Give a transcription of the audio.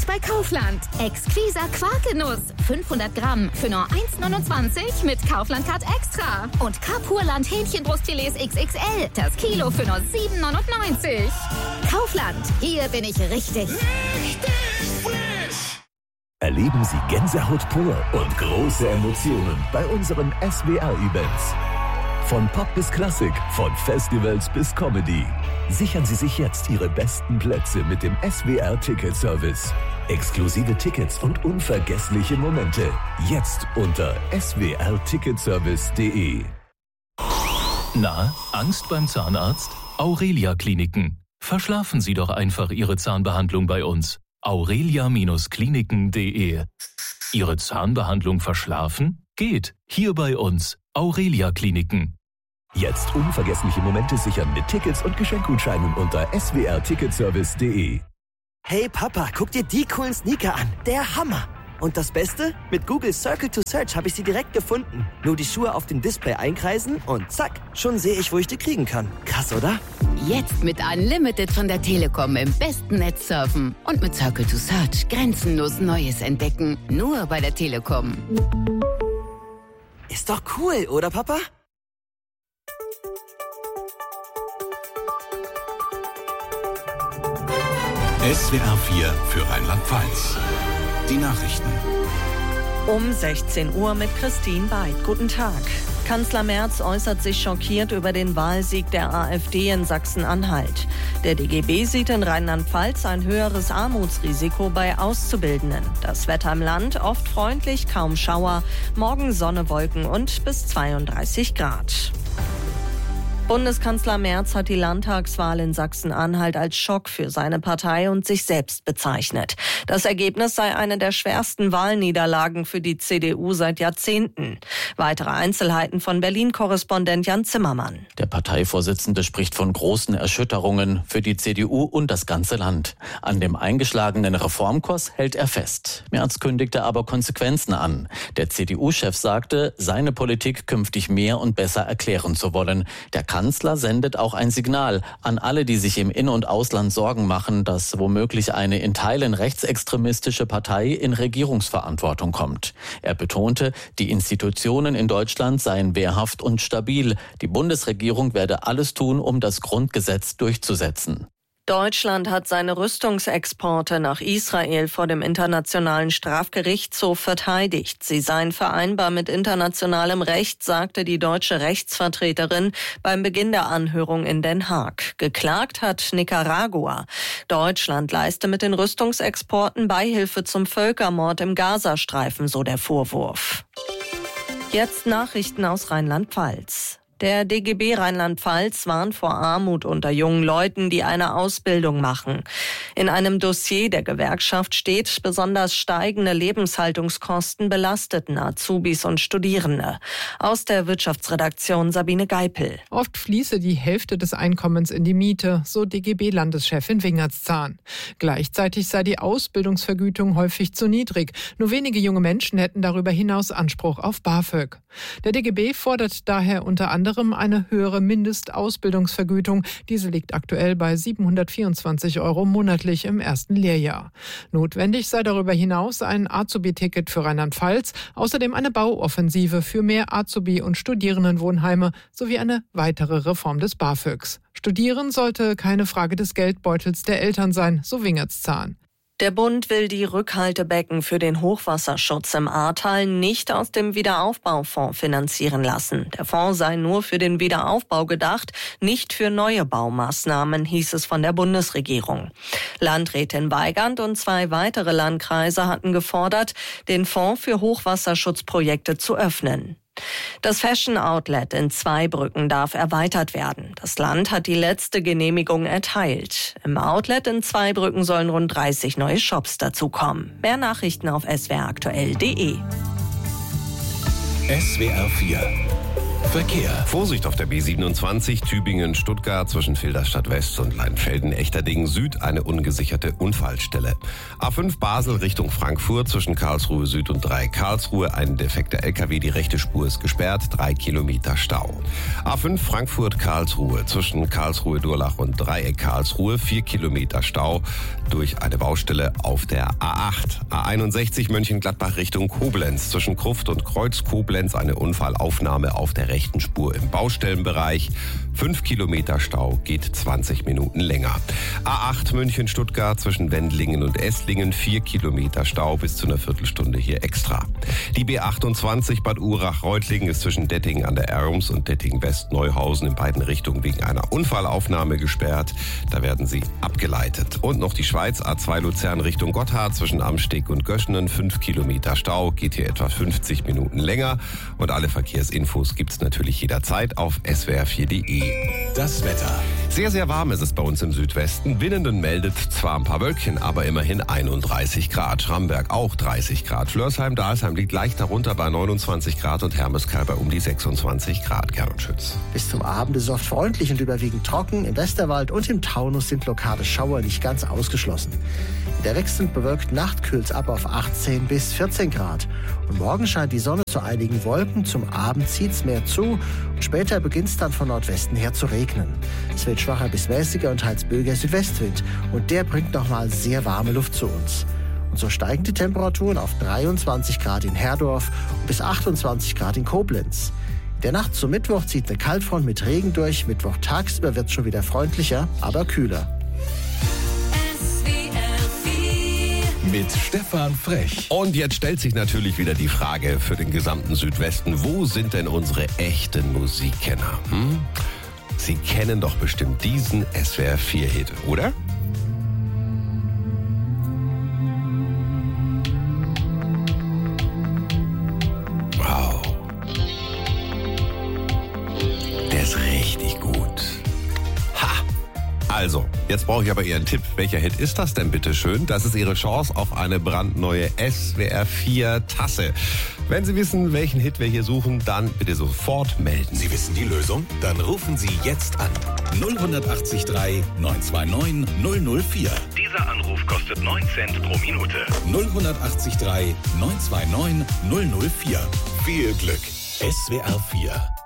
bei Kaufland. Exquiser Quarkenuss, 500 Gramm für nur 1,29 mit Kaufland-Card Extra. Und Kapurland Hähnchenbrustfilets XXL, das Kilo für nur 7,99. Kaufland, hier bin ich richtig. Erleben Sie Gänsehaut pur und große Emotionen bei unseren SWR-Events. Von Pop bis Klassik, von Festivals bis Comedy. Sichern Sie sich jetzt Ihre besten Plätze mit dem SWR-Ticket-Service. Exklusive Tickets und unvergessliche Momente. Jetzt unter swrticketservice.de. Na, Angst beim Zahnarzt? Aurelia Kliniken. Verschlafen Sie doch einfach Ihre Zahnbehandlung bei uns. aurelia-kliniken.de. Ihre Zahnbehandlung verschlafen? Geht. Hier bei uns. Aurelia Kliniken. Jetzt unvergessliche Momente sichern mit Tickets und Geschenkgutscheinen unter swrticketservice.de. Hey Papa, guck dir die coolen Sneaker an. Der Hammer. Und das Beste? Mit Google Circle to Search habe ich sie direkt gefunden. Nur die Schuhe auf dem Display einkreisen und zack, schon sehe ich, wo ich die kriegen kann. Krass, oder? Jetzt mit Unlimited von der Telekom im besten Netz surfen. Und mit Circle to Search grenzenlos Neues entdecken. Nur bei der Telekom. Ist doch cool, oder Papa? SWR 4 für Rheinland-Pfalz. Die Nachrichten. Um 16 Uhr mit Christine Beid. Guten Tag. Kanzler Merz äußert sich schockiert über den Wahlsieg der AfD in Sachsen-Anhalt. Der DGB sieht in Rheinland-Pfalz ein höheres Armutsrisiko bei Auszubildenden. Das Wetter im Land oft freundlich, kaum Schauer. Morgen Sonne, Wolken und bis 32 Grad. Bundeskanzler Merz hat die Landtagswahl in Sachsen-Anhalt als Schock für seine Partei und sich selbst bezeichnet. Das Ergebnis sei eine der schwersten Wahlniederlagen für die CDU seit Jahrzehnten. Weitere Einzelheiten von Berlin-Korrespondent Jan Zimmermann. Der Parteivorsitzende spricht von großen Erschütterungen für die CDU und das ganze Land. An dem eingeschlagenen Reformkurs hält er fest. Merz kündigte aber Konsequenzen an. Der CDU-Chef sagte, seine Politik künftig mehr und besser erklären zu wollen. Der Kanzler sendet auch ein Signal an alle, die sich im In- und Ausland Sorgen machen, dass womöglich eine in Teilen rechtsextremistische Partei in Regierungsverantwortung kommt. Er betonte, die Institutionen in Deutschland seien wehrhaft und stabil. Die Bundesregierung werde alles tun, um das Grundgesetz durchzusetzen. Deutschland hat seine Rüstungsexporte nach Israel vor dem Internationalen Strafgerichtshof verteidigt. Sie seien vereinbar mit internationalem Recht, sagte die deutsche Rechtsvertreterin beim Beginn der Anhörung in Den Haag. Geklagt hat Nicaragua. Deutschland leiste mit den Rüstungsexporten Beihilfe zum Völkermord im Gazastreifen, so der Vorwurf. Jetzt Nachrichten aus Rheinland-Pfalz. Der DGB Rheinland-Pfalz warnt vor Armut unter jungen Leuten, die eine Ausbildung machen. In einem Dossier der Gewerkschaft steht, besonders steigende Lebenshaltungskosten belasteten Azubis und Studierende. Aus der Wirtschaftsredaktion Sabine Geipel. Oft fließe die Hälfte des Einkommens in die Miete, so DGB-Landeschefin Wingertszahn. Gleichzeitig sei die Ausbildungsvergütung häufig zu niedrig. Nur wenige junge Menschen hätten darüber hinaus Anspruch auf BAföG. Der DGB fordert daher unter anderem eine höhere Mindestausbildungsvergütung. Diese liegt aktuell bei 724 € monatlich im ersten Lehrjahr. Notwendig sei darüber hinaus ein Azubi-Ticket für Rheinland-Pfalz, außerdem eine Bauoffensive für mehr Azubi- und Studierendenwohnheime sowie eine weitere Reform des BAföGs. Studieren sollte keine Frage des Geldbeutels der Eltern sein, so Wingertszahn. Der Bund will die Rückhaltebecken für den Hochwasserschutz im Ahrtal nicht aus dem Wiederaufbaufonds finanzieren lassen. Der Fonds sei nur für den Wiederaufbau gedacht, nicht für neue Baumaßnahmen, hieß es von der Bundesregierung. Landrätin Weigand und 2 weitere Landkreise hatten gefordert, den Fonds für Hochwasserschutzprojekte zu öffnen. Das Fashion Outlet in Zweibrücken darf erweitert werden. Das Land hat die letzte Genehmigung erteilt. Im Outlet in Zweibrücken sollen rund 30 neue Shops dazukommen. Mehr Nachrichten auf swraktuell.de. SWR 4 Verkehr. Vorsicht auf der B27 Tübingen-Stuttgart zwischen Filderstadt West und Leinfelden-Echterdingen Süd eine ungesicherte Unfallstelle. A5 Basel Richtung Frankfurt zwischen Karlsruhe Süd und Dreieck Karlsruhe ein defekter LKW, die rechte Spur ist gesperrt, 3 Kilometer Stau. A5 Frankfurt-Karlsruhe zwischen Karlsruhe-Durlach und Dreieck Karlsruhe 4 Kilometer Stau durch eine Baustelle auf der A8. A61 Mönchengladbach Richtung Koblenz zwischen Kruft und Kreuz Koblenz eine Unfallaufnahme auf der rechten Spur im Baustellenbereich. 5 Kilometer Stau geht 20 Minuten länger. A8 München-Stuttgart zwischen Wendlingen und Esslingen 4 Kilometer Stau bis zu einer Viertelstunde hier extra. Die B28 Bad Urach-Reutlingen ist zwischen Dettingen an der Erms und Dettingen-West-Neuhausen in beiden Richtungen wegen einer Unfallaufnahme gesperrt. Da werden sie abgeleitet. Und noch die Schweiz A2 Luzern Richtung Gotthard zwischen Amsteg und Göschenen 5 Kilometer Stau, geht hier etwa 50 Minuten länger. Und alle Verkehrsinfos gibt's natürlich jederzeit auf swr4.de. Das Wetter. Sehr, sehr warm ist es bei uns im Südwesten. Winnenden meldet zwar ein paar Wölkchen, aber immerhin 31 Grad. Schramberg auch 30 Grad. Flörsheim-Dalsheim liegt leicht darunter bei 29 Grad und Hermeskeil bei um die 26 Grad. Gernot Schütz. Bis zum Abend ist es oft freundlich und überwiegend trocken. Im Westerwald und im Taunus sind lokale Schauer nicht ganz ausgeschlossen. In der wechselnd bewölkten Nacht kühlt es ab auf 18 bis 14 Grad. Und morgen scheint die Sonne zu einigen Wolken. Zum Abend zieht es mehr zu und später beginnt es dann von Nordwesten her zu regnen. Es wird schwacher bis mäßiger und teils böiger Südwestwind. Und der bringt nochmal sehr warme Luft zu uns. Und so steigen die Temperaturen auf 23 Grad in Herdorf und bis 28 Grad in Koblenz. In der Nacht zum Mittwoch zieht eine Kaltfront mit Regen durch. Mittwoch tagsüber wird es schon wieder freundlicher, aber kühler. Mit Stefan Frech. Und jetzt stellt sich natürlich wieder die Frage für den gesamten Südwesten, wo sind denn unsere echten Musikkenner? Sie kennen doch bestimmt diesen SWR4-Hit, oder? Wow. Der ist richtig gut. Also, jetzt brauche ich aber Ihren Tipp. Welcher Hit ist das denn bitte schön? Das ist Ihre Chance auf eine brandneue SWR4-Tasse. Wenn Sie wissen, welchen Hit wir hier suchen, dann bitte sofort melden. Sie wissen die Lösung? Dann rufen Sie jetzt an. 0180 3 929 004. Dieser Anruf kostet 9 Cent pro Minute. 0180 3 929 004. Viel Glück. SWR4